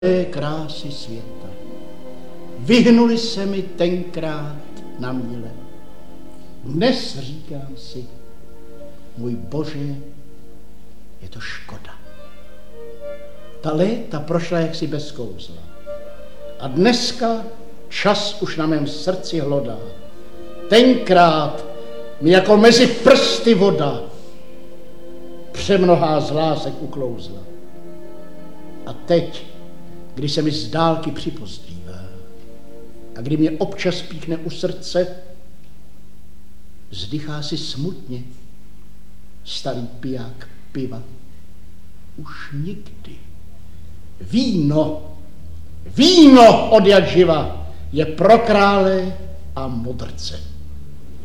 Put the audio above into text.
krásy světa. Vyhnuli se mi tenkrát na míle. Dnes říkám si, můj Bože, je to škoda. Ta léta prošla jaksi bez kouzla. A dneska čas už na mém srdci hlodá. Tenkrát mi jako mezi prsty voda přemnohá z lásek uklouzla. A teď, když se mi z dálky připozdívá a kdy mě občas píchne u srdce, vzdychá si smutně starý piják piva. Už nikdy. Víno od jak živa je pro krále a modrce.